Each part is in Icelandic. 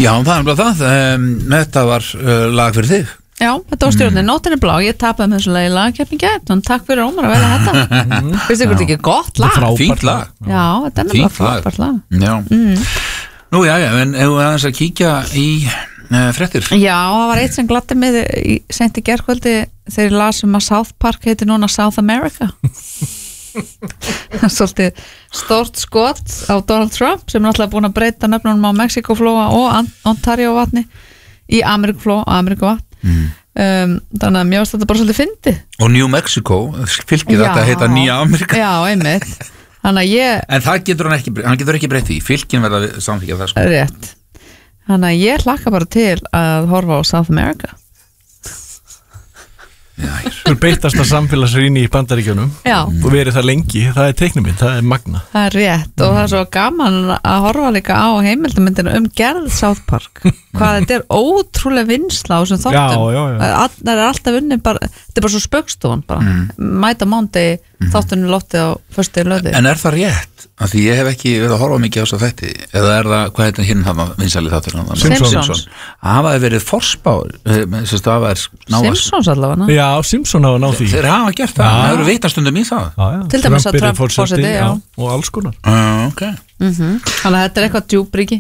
Já, það er bara það. Þetta var lag fyrir þig. Já, þetta var stjórnin, nótin er blá. Ég tapaði með þessu lagi lagkeppni gæt, þannig takk fyrir Ómar að velja þetta. Finnst ykkur ekki gott lag? Fínt lag. Já, þetta er nefnilega frábært lag. Já. Nú, já, en ef við aðeins að kíkja í fréttir. Já, það var eitt sem gladdi mig sent í gærkvöldi þegar ég las að South Park heitir núna South America. Svolítið stórt skot á Donald Trump sem er náttúrulega búin að breyta nöfnunum á Mexikoflóa og Ontario vatni í Amerikoflóa og Amerikavatn. Þannig að mjög þetta bara svolítið fyndið. Og New Mexico fylgir þetta heita Nýja Amerika. Já, einmitt. Þannig að en það getur hann getur ekki breytt því. Fylgin verða samþykkja það sko. Rétt. Þannig að ég hlakka bara til að horfa á South America. Þú beittasta samfélagsrýni í Bandaríkjunum og verið það lengi, það er teiknumynd, það er magna. Það er rétt og það er svo gaman að horfa líka á heimildamyndinu gerð South Park, hvað þetta er ótrúlega vinsla á þessum þáttum. Það er alltaf unni bara, þetta er bara svo spöggstofan bara, mæta mándi þáttunni lotti á föstu löði. En er það rétt? Af því ég hef ekki verið að horfa mikið á þess að þetta, eða er það, hvað heitir hinn hafa vinsalið þátturinn? Simpsons. Hafa þið verið forspár, Simpsons allavega. Já, Simpson hafa náð því. Þeir hafa gert það, það eru vitastundum í það. Til dæmis að Trump fórseti, já. Og alls konar. Ok. Þannig að þetta er eitthvað djúbríki.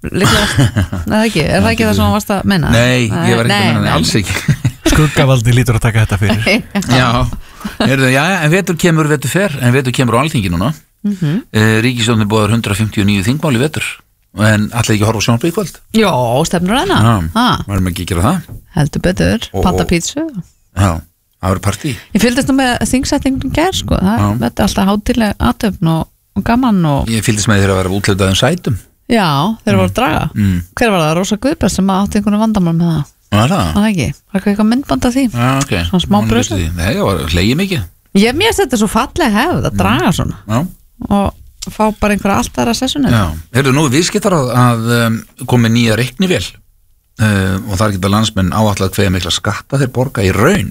Nei, ekki, er það ekki það sem hann varst að menna? Nei, ég var ekki að menna, alls ekki. Skuggavaldi lítur að taka þetta fyrir. Já, en vetur kemur á Alþingi núna. Ríkisstjórnin boðar 159 þingmál í vetur en allir ekki horfa á sjónvarpið í kvöld. Já, stefnur hana. Varum ekki að gera það? Heldur betur, panta pítsu. Já, það verður partí. Ég fylgdist nú með þingsetningum ger sko, þetta er alltaf hátíðleg athöfn og gaman og... Ég fylgdist með þeir að vera úthlutaðum sætum. Já, þeir voru að draga. Hver var það? Rosa Guðberg sem átti einhvern vandamál með það. Það ekki? Var ekki eitthvað myndband af því? Svona smá bröðsum? Nei, það var hlegið mikið. Mér finnst þetta svo falleg hefð að draga svona og fá bara einhverja allt aðra sessunum. Já, heyrðu nú viðskiptar að komi nýja reiknivél og þar geta landsmenn áætlað hve mikla skatta þeir borga í raun.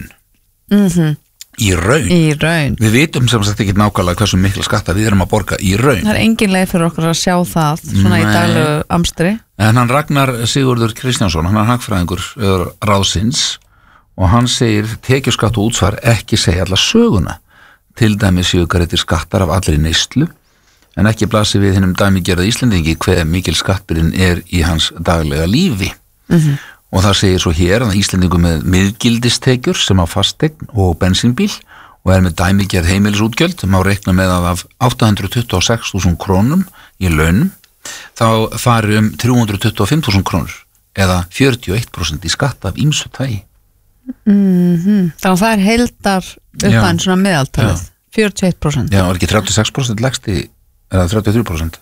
Í raun. Við vitum sem sagt ekki nákvæmlega hversu mikla skatta við erum að borga í raun. Það er engin leið fyrir okkur að sjá það svona í daglegu amstri. En hann Ragnar Sigurður Kristjánsson, hann er hagfræðingur ráðsins og hann segir tekjuskatt og útsvar ekki segja alla söguna. Til dæmis séu greiddir skattar af allri neyslu en ekki blasi við hinum dæmigerða Íslendingi hve mikil skattbyrðin er í hans daglega lífi. Og það segir svo hér að Íslendingu með miðgildistekjur sem á fasteign og bensínbíl og er með dæmigerð heimilisútgjöld má reikna með að af 826.000 krónum í launum þá fari 325.000 krónur eða 41% í skatt af ýmsu tagi. Þannig að það er heildar uppæðin svona meðaltalið 41%. Já, var ekki 36% legsti eða 33%?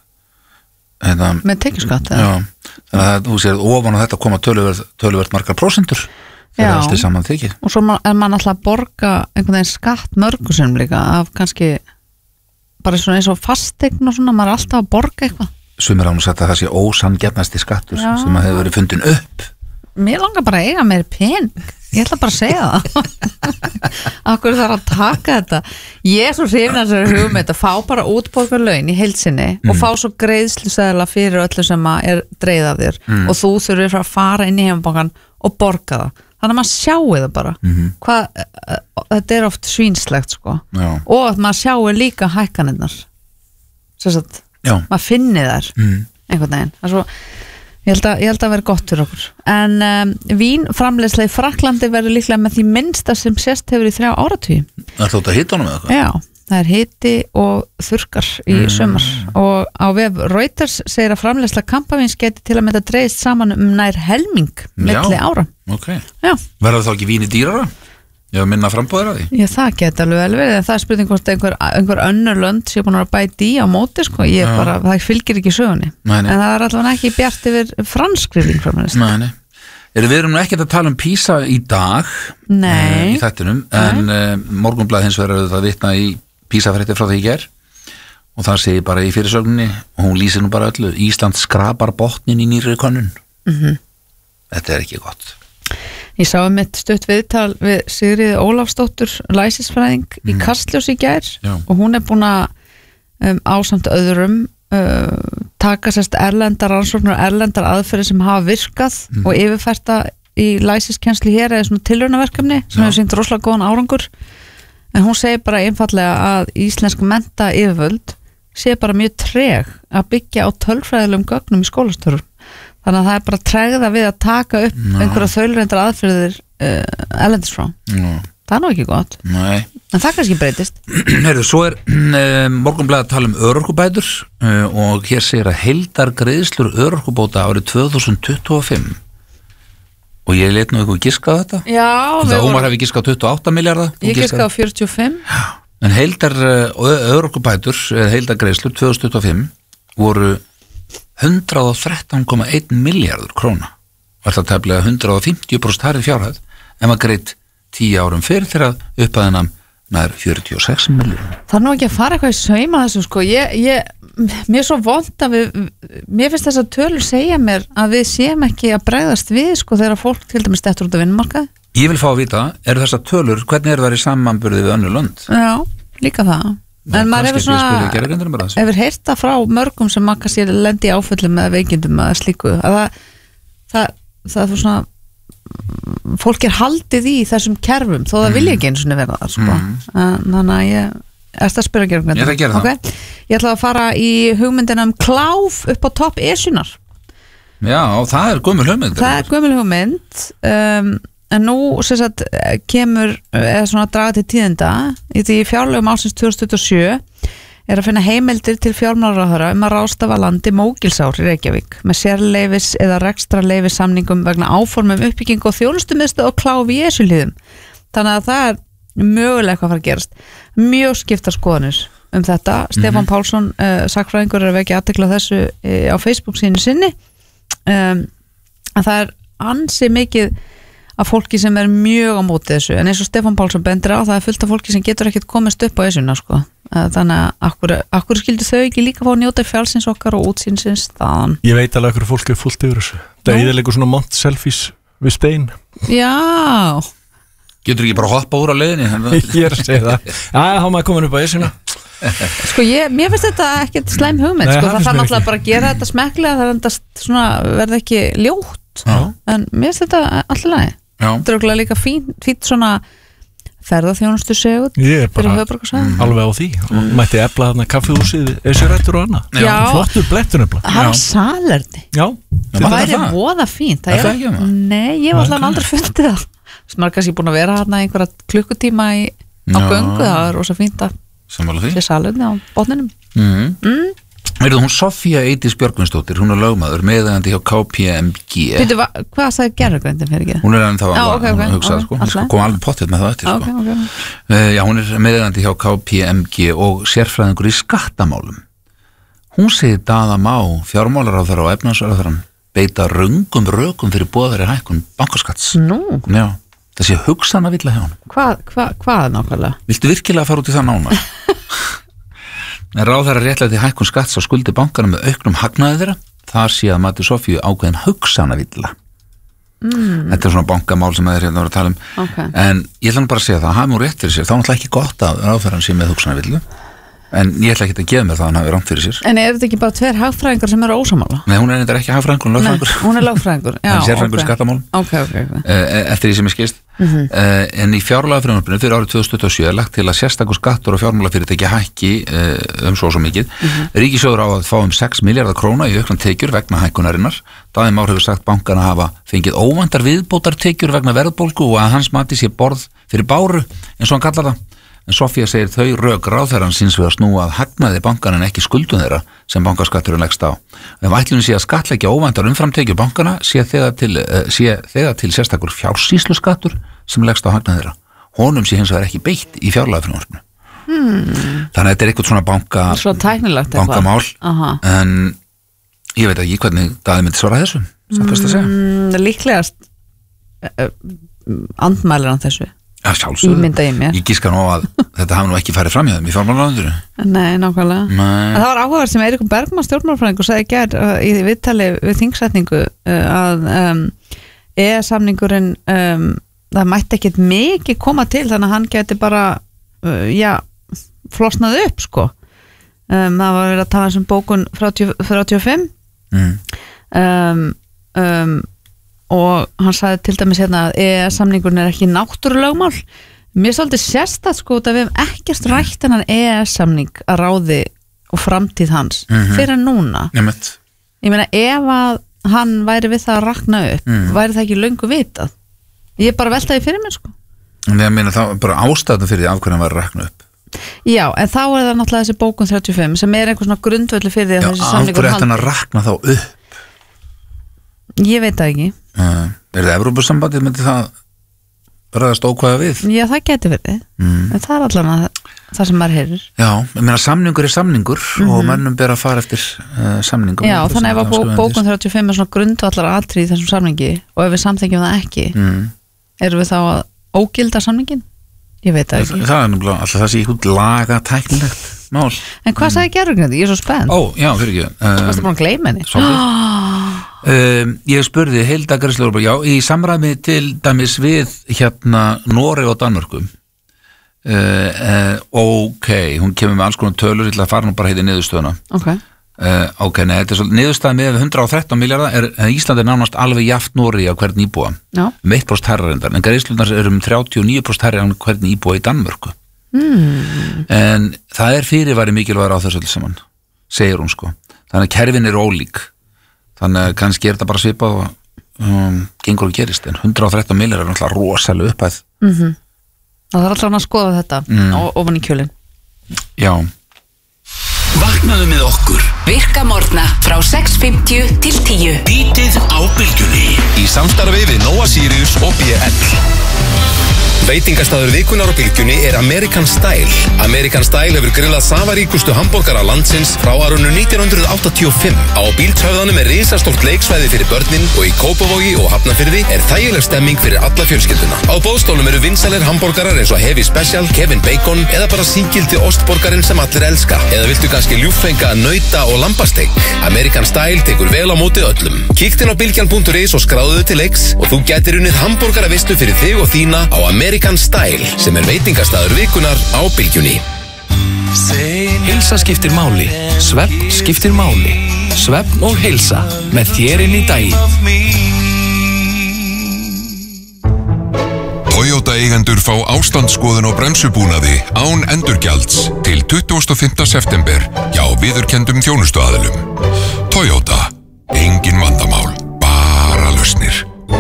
Með tekjuskatt? Já, þannig að þú sér ofan á þetta koma töluvert margar prósentur þegar allt er saman tekið. Og svo er mann alltaf að borga einhvern veginn skatt mörgusum líka af kannski bara svona eins og fasteign og svona, maður er alltaf að borga eitthvað. Sumir ánum sagt að það sé ósanngjarnasti skattur sem að hefur verið fundin upp. Mér langar bara að eiga meiri pening. Ég ætla bara að segja það. Akkur þarf að taka þetta. Ég er svo hrifin að þessari hugmynd að fá bara útborgar laun í heilsinni og fá svo greiðsluseðla fyrir öllu sem er dreigð af þér og þú þurfir að fara inn í heimabankan og borga það. Þannig að maður sjáu það bara. Þetta er oft svínslegt sko. Og að maður sjáu líka hækkanirnar. Sérstætt, maður finni þær einhvern veginn. Það er svo Ég held að vera gott fyrir okkur. En vínframleiðsla í Frakklandi verður líklega með því minnsta sem sést hefur í 3 áratugi. Það þótt að hita honum eða eitthvað? Já, það er hiti og þurrkar í sumar. Og á vef Reuters segir að framleiðsla kampavíns geti til að mynda dreifst saman nær helming milli ára. Ok. Verður þá ekki víni dýrara? Já, minna frambúðir að því? Já, það geti alveg vel verið. Það er spurning hvort einhver önnur lönd sé búin að bæta í á móti, sko. Það fylgir ekki sögunni. En það er allavega ekki bjart yfir franskri vínframleiðslu. Nei. Við erum nú ekkert að tala um PISA í dag í þættinum, en Morgunblaðið hins vegar það vitna í PISA-fréttir frá því í gær og það segir bara í fyrirsögninni og hún lýsir nú bara öllu: Ísland skrapar botnin í nýrri könnun. Þetta er ekki gott. Ég sá mitt stutt viðtal við Sigríði Ólafsdóttur læsisfræðing í Kastljósi í gær og hún er búin að ásamt öðrum taka sérst erlendar rannsóknir, erlendar aðferðir sem hafa virkað og yfirferta í læsiskenslu hér eða svona tilraunaverkefni sem hefur sýnt rosalega góðan árangur, en hún segir bara einfallega að íslensk mennta yfirvöld sé bara mjög treg að byggja á tölfræðilegum gögnum í skólastörfum, þannig að það er bara tregða við að taka upp einhverja þaulreyndar aðferðir erlendis frá. Það er nú ekki gott. Nei. En það kannski breytist. Heyrðu, svo Morgunblaðið að tala örorkubætur og hér segir að heildargreiðslur örorkubóta árið 2025 og ég leit nú eitthvað giska á þetta. Já. Það Ómar hefði giskað 28 milljarða. Ég giskaði á 45. Já. En heildar örorkubætur eða heildargreiðslur 2025 voru 113,1 milljarður króna. Var það tæplega 150% hærri fjárhæð en maður greitt 10 árum fyrir þegar upphæðina nær 46 milljón. Það er nú ekki að fara eitthvað í sauma þessu sko. Mér er svo vont að mér finnst þess að tölur segja mér að við séum ekki að bregðast við sko þegar fólk til dæmis dettur út af vinnumarkaði. Ég vil fá að vita, eru þessar tölur, hvernig eru það í samanburði við önnur lönd? Já, líka það. En maður hefur heyrt það frá mörgum sem maður kannski lendi í áföllum eða veikindum eða slíku. Það er svona fólk er haldið í þessum kerfum þó það vilja ekki einu svona vera það sko. Þannig að ég erst að spyrja að gera það. Okay. Ég ætla að fara í hugmyndina kláf upp á topp Esjunar. Já, það er gömul hugmynd. Það er gömul hugmynd en nú sem sagt kemur eða svona draga til tíðinda í því fjárlögum ársins 2027 er að finna heimildir til fjármálaráðherra að ráðstafa landi Mógilsár í Reykjavík með sérleifis eða rekstrarleifis samningum vegna áformum uppbyggingu og þjónustumiðstöð og kláfi í Esjuhlíðum. Þannig að það er mögulega eitthvað að fara að gerast. Mjög skiptar skoðanir þetta. Stefán Pálsson, sakfræðingur, er að vekja athygli á þessu á Facebook sínu sinni. Að það er ansi mikið af fólki sem er mjög á móti þessu, en eins og Stefán Pálsson bendir á, það er fullt af fólki sem getur ekkert komist upp á Esjuna sko. Þannig að akkur skildi þau ekki líka fá að njóta fjallsins okkar og útsýnsins þaðan. Ég veit alveg hverju fólki er fullt yfir þessu. Það er íðilegur svona mont selfies við stein. Já. Getur ekki bara hoppa úr á leiðinni? Ég er að segja það. Já, maður komin upp á Esjuna. Sko mér finnst þetta ekkert slæm hugmynd. Nei, sko. Það þarf náttúrulega bara að gera þetta smekklega, það er svona verða ekki ljótt. En mér finnst þetta alltaf lagi. Þetta er líka fínt svona ferðaþjónustu segut fyrir höfuðborgarsvæðið. Alveg á því og mætti efla þarna kaffihúsið Esjurættur og annað. Flottur blettur nefnilega. Það var salerni. Já. Það væri voða fínt. Nei, ég var alltaf aldrei fundið það. Maður kannski búin að vera þarna einhverja klukkutíma á göngu, það er rosa fínt að sé salerni á botninum. Hún Sofía Eydís Björgvinsdóttir, hún er lögmaður meðeigandi hjá KPMG. Hvað sagði gerðargreindin fyrir ekki? Hún er ennþá að hugsa, kom alveg pottið með það eftir. Já, hún er meðeigandi hjá KPMG og sérfræðingur í skattamálum. Hún segir Daða Má, fjármálaráðherra og efnahagsráðherrann beita röngum rökum fyrir boðari hækkun bankaskatts. Nú? Já, það sé hugsanavilla hjá honum. Hvað nákvæmlega? Viltu virkilega fara út í það nána? En ráðherra réttlæti hækkun skatts á skuldi bankana með auknum hagnaði þeirra, þar sé að mati Sofíu ákveðin hugsanavilla. Þetta er svona bankamál sem þeir hérna voru að tala um. En ég ætla bara að segja það, hafa nú rétt fyrir sér, þá er náttúrulega ekki gott að ráðherran sé með hugsanavillu, en ég ætla ekki að gefa mér það að hann hafi rangt fyrir sér. En er þetta ekki bara tveir hagfræðingar sem eru ósamála? Nei, hún er eitthvað ekki hagfræðingur, hún er lögfræðingur. Nei, hún er lögfræðingur, já. Hann er sérfræðingur í skattamálum. Eftir því sem ég skilst. En í fjárlagafrumvarpinu fyrir árið 2027 er lagt til að sérstakur skattur og fjármálafyrirtæki hækki svo mikið. Ríkissjóður á að fá 6 milljarðar króna í auknar tekjur vegna hækkunarinnar. Daði Már hefur sagt bankana hafa fengið óvæntar viðbótartekjur vegna verðbólgu og að hans mati sé borð fyrir báru, eins og hann kallar það. En Sofía segir þau rök ráðherran síns við að snúa að hagnaði bankana en ekki skuldum þeirra sem bankaskatturinn leggst á. Ef ætlunin sé að skattleggja óvæntar umframtekjur bankana sé þegar til sérstakur fjársýsluskattur sem leggst á hagnaði þeirra. Honum sé hins vegar ekki beitt í fjárlagafrumvarpinu. Þannig að þetta er eitthvað svona bankamál. En ég veit ekki hvernig Daði myndi svara þessu. Líklegast andmælir hann þessu. Já, sjálfsögðu. Ég gíska nú að þetta hafi nú ekki farið fram hjá þeim í fjármálaráðuneytinu. Nei, nákvæmlega. En það var áhugavert sem Eiríkur Bergmann stjórnmálafræðingur sagði í gær í viðtali við þingsetningu að EES-samningurinn það mætti ekkert mikið koma til þannig að hann geti bara flosnað upp sko. það var verið að tala um bókun 35 og hann sagði til dæmis hérna að EES-samningurinn ekki náttúrulögmál. Mér er svolítið sérstætt sko að við hefum ekkert rætt þennan EES-samning að ráði og framtíð hans fyrir núna. Ég meina ef að hann væri við það að rakna upp væri það ekki löngu vitað. Ég bara veltaði fyrir mér sko. En ég meina það var bara ástæðan fyrir því af hverju hann var að rakna upp. Já, en þá er það náttúrulega þessi bókun 35 sem er einhver svona grundvöldu fyrir því að þessi samningur af hverju ætti hann að rakna þá upp? Ég veit það ekki. Er það Evrópusambandið myndi það ræðast ókvæða við? Já, það geti verið. En það er allan það sem maður heyrir. Já, ég meina samningur er samningur og mennum ber að fara eftir samningum. Já, þannig ef að bókun 35 er svona grundvallar atriði í þessum samningi og ef við samþengjum það ekki erum við þá að ógilda samningin? Ég veit það ekki. Það er náttúrulega alltaf það sé ykkur laga tæknilegt mál. En hvað sagði Gerðurgrindi? Ég er svo spennt. Já, fyrir ekki. Varstu búin að gleyma henni? Ég spurði Hilda Greislur, í samræmi til dæmis við Noreg og Danmörku. Ok, hún kemur með alls konar tölur, ég ætla að fara nú bara heiti niðurstöðuna. Ok, nei, þetta er svolítið niðurstaðið með 113 milljarða Ísland er nánast alveg jafnt Noregi á hvern íbúa 1% hærra reyndar, en greiðslurnar eru 39% hærra á hvern íbúa í Danmörku en það er fyrirværi mikilvægur á þessu öll saman segir hún sko, þannig að kerfin eru ólík þannig að kannski er þetta bara svipað og gengur og gerist, en 113 milljarðar er náttúrulega rosalega upphæð Það er alltaf að skoða þetta ofan í kjölinn Já Vaknaðu með okkur Virka morgna frá 6:50 til 10 Bítið á bylgjunni Í samstarfi við Nóa Sirius og BL Veitingastaður vikunar á bylgjunni er American Style. American Style hefur grillað safaríkustu hamborgara landsins frá árinu 1985. Á Bíldshöfðanum er risastórt leiksvæði fyrir börnin og í Kópavogi og Hafnarfirði er þægileg stemming fyrir alla fjölskylduna. Á boðstólum eru vinsælir hamborgarar eins og Heavy Special, Kevin Bacon eða bara sígildi ostborgarinn sem allir elska. Eða viltu kannski ljúffenga, nauta og lambasteik? American Style tekur vel á móti öllum. Kíktu inn á bylgjan.is og skráðu til leiks og þú gætir unnið hamborgaravistu fyrir þig og þína á American Style sem er veitingastaður vikunar á bylgjunni. Heilsa skiptir máli, svefn skiptir máli. Svefn og heilsa með þér inn í daginn. Toyota eigendur fá ástandsskoðun á bremsubúnaði án endurgjalds til 25. september hjá viðurkenndum þjónustuaðilum. Toyota, engin vandamál, bara lausnir.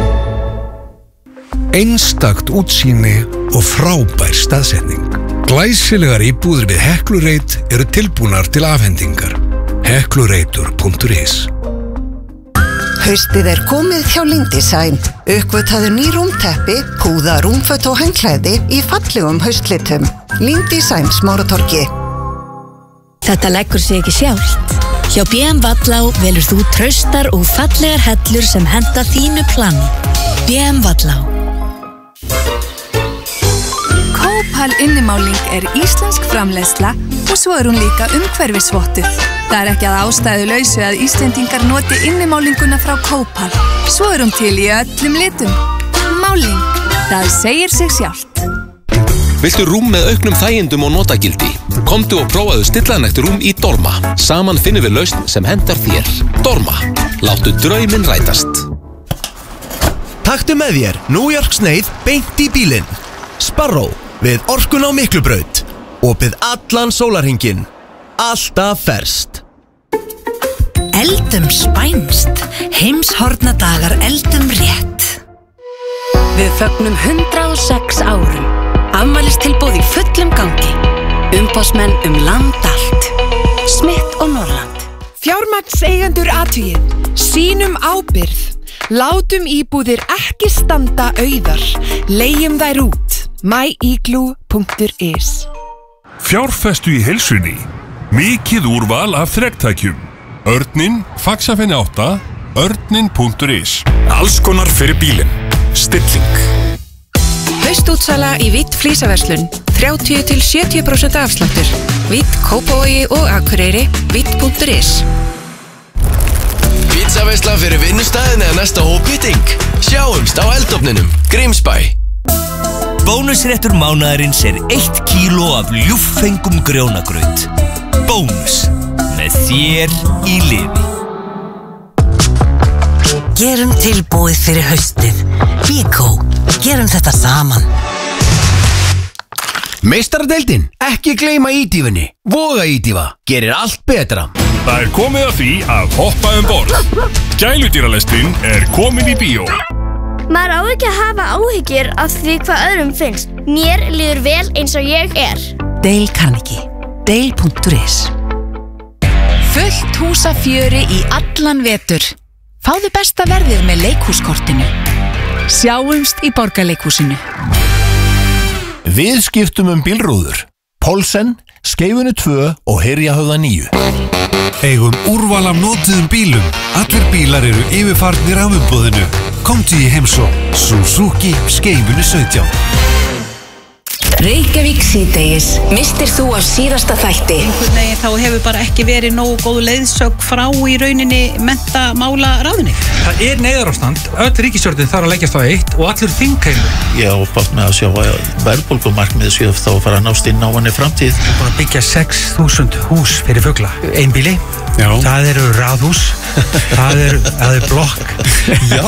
Einstakt útsýni og frábær staðsetning. Glæsilegar íbúðir við Heklureit eru tilbúnar til afhendingar. Heklureitur.is Haustið er komið hjá Lindesign. Uppgötaðu ný rúmteppi, púða, rúmföt og handklæði í fallegum haustlitum. Lindesign Smáratorgi. Þetta leggur sig ekki sjálft. Hjá B.M. Vallá velur þú traustar og fallegar hellur sem henta þínu plani. B.M. Vallá. Kópal innimáling er íslensk framleiðsla og svo er hún líka umhverfisvottuð. Það er ekki að ástæðu lausu að Íslendingar noti innimálinguna frá Kópal. Svo er hún til í öllum litum. Máling, það segir sig sjálft. Viltu rúm með auknum þægindum og notagildi? Komdu og prófaðu stillanlegt rúm í Dorma. Saman finnum við lausn sem hentar þér. Dorma, láttu drauminn rætast. Taktu með þér New York sneið beint í bílinn. Sparrow við Orkun á Miklubraut. Opið allan sólarhringinn. Alltaf ferskt. Eldum spænst. Heimshornadagar eldum rétt. Við fögnum 106 árum. Afmælistilboð í fullum gangi. Umboðsmenn land allt. Smith og Norrland. Fjármagnseigendur athugið. Sýnum ábyrgð. Látum íbúðir ekki standa auðar. Leigjum þær út. myigloo.is Fjárfestu í heilsunni. Mikið úrval af þrektækjum. Örninn, Faxafenni 8, örnin.is. Alls konar fyrir bílinn. Stilling. Haustútsala í Vitt flísaverslun. 30-70% afsláttur. Vitt Kópavogi og Akureyri. Vitt.is. Pizzaveisla fyrir vinnustæðin eða næsta hópmeeting. Sjáumst á eldofninum. Grímsbæ. Bónusréttur mánaðarins er 1 kíló af ljúffengum grjónagraut. Bónus með þér í liði. Gerum tilbúið fyrir haustið. Bíkó, gerum þetta saman. Meistaradeildin, ekki gleyma ídýfunni. Voga ídýfa, gerir allt betra. Það komið að því að hoppa borð. Gæludýralestin komin í bíó. Maður á ekki að hafa áhyggjur af því hvað öðrum finnst. Mér líður vel eins og ég Dale Carnegie. Dale.is. Fullt hús af fjöri í allan vetur. Fáðu besta verðið með leikhúskortinu. Sjáumst í Borgarleikhúsinu. Við skiptum bílrúður. Pólsen, Skeifunu 2 og Hyrjahöfða 9. Eigum úrval af notuðum bílum. Allir bílar eru yfirfarnir af umboðinu. Komdu í heimsókn. Suzuki Skeifunu 17. Reykjavík síðdegis. Mistir þú af síðasta þætti? Einhvern veginn þá hefur bara ekki verið nógu góð leiðsögn frá í rauninni menntamálaráðunni. Það neyðarástand. Öll ríkisstjórnin þarf að leggjast á eitt og allur þingheimur. Ég á bátt með að sjá að verðbólgumarkmið séu þá að fara að nást í náinni framtíð. Við erum búin að byggja 6.000 hús fyrir fugla. Einbýli. Já. Það eru raðhús. það er blokk. Já.